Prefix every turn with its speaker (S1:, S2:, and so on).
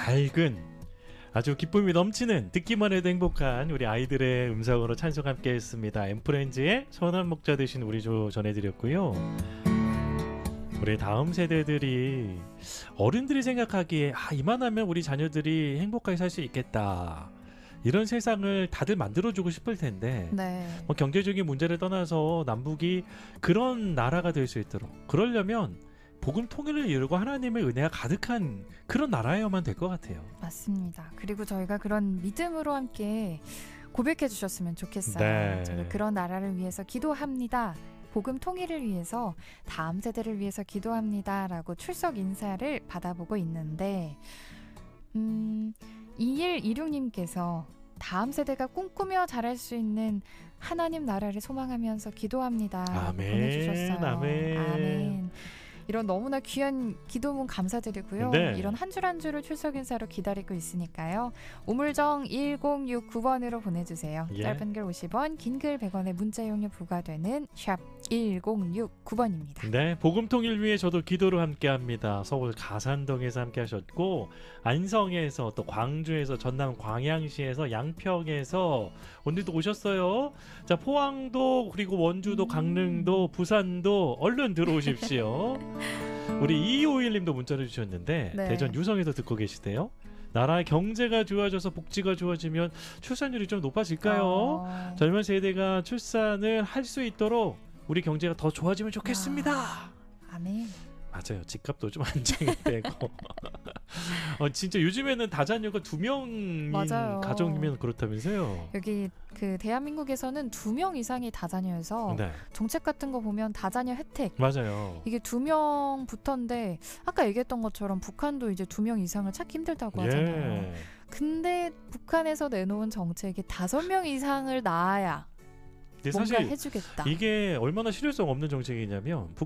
S1: 밝은 아주 기쁨이 넘치는 듣기만 해도 행복한 우리 아이들의 음성으로 찬송 함께 했습니다. 엠프렌즈의 선한 목자 되신 우리 조 전해드렸고요. 우리 다음 세대들이 어른들이 생각하기에 이만하면 우리 자녀들이 행복하게 살 수 있겠다, 이런 세상을 다들 만들어주고 싶을 텐데
S2: 네.
S1: 뭐 경제적인 문제를 떠나서 남북이 그런 나라가 될 수 있도록, 그러려면 복음 통일을 이루고 하나님의 은혜가 가득한 그런 나라여야만 될 것 같아요.
S2: 맞습니다. 그리고 저희가 그런 믿음으로 함께 고백해 주셨으면 좋겠어요.
S1: 네.
S2: 저는 그런 나라를 위해서 기도합니다. 복음 통일을 위해서, 다음 세대를 위해서 기도합니다 라고 출석 인사를 받아보고 있는데 2126님께서 다음 세대가 꿈꾸며 자랄 수 있는 하나님 나라를 소망하면서 기도합니다 라고
S1: 아멘.
S2: 보내주셨어요.
S1: 아멘.
S2: 아멘. 이런 너무나 귀한 기도문 감사드리고요.
S1: 네.
S2: 이런 한 줄 한 줄을 출석 인사로 기다리고 있으니까요. 우물정 1069번으로 보내주세요.
S1: 예.
S2: 짧은 글 50원, 긴 글 100원의 문자 이용료 부과되는 샵 1069번입니다.
S1: 네, 복음 통일 위해 저도 기도를 함께합니다. 서울 가산동에서 함께하셨고, 안성에서, 또 광주에서, 전남 광양시에서, 양평에서 오늘도 오셨어요. 자, 포항도, 그리고 원주도, 강릉도, 부산도 얼른 들어오십시오. 우리 2251님도 문자를 주셨는데
S2: 네.
S1: 대전 유성에서 듣고 계시대요. 나라의 경제가 좋아져서 복지가 좋아지면 출산율이 좀 높아질까요? 젊은 세대가 출산을 할 수 있도록 우리 경제가 더 좋아지면 좋겠습니다.
S2: 아멘.
S1: 맞아요. 집값도 좀 안정이 되고 진짜 요즘에는 다자녀가 2명인
S2: 맞아요.
S1: 가정이면 그렇다면서요.
S2: 여기 그 대한민국에서는 2명 이상이 다자녀여서
S1: 네,
S2: 정책 같은 거 보면 다자녀 혜택,
S1: 맞아요.
S2: 이게 2명부터인데 아까 얘기했던 것처럼 북한도 이제 2명 이상을 찾기 힘들다고 하잖아요.
S1: 예.
S2: 근데 북한에서 내놓은 정책이 5명 이상을 낳아야
S1: 근데
S2: 뭔가
S1: 사실
S2: 해주겠다.
S1: 이게 얼마나 실효성 없는 정책이냐면